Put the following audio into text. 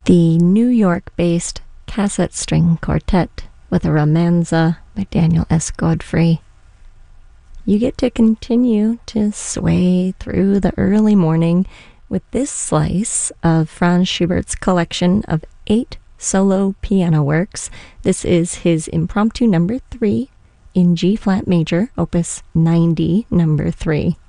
the New York-based Cassette String Quartet with a Romanza by Daniel S. Godfrey. You get to continue to sway through the early morning with this slice of Franz Schubert's collection of 8 solo piano works. This is his Impromptu number 3 in G-flat major, opus 90, number 3.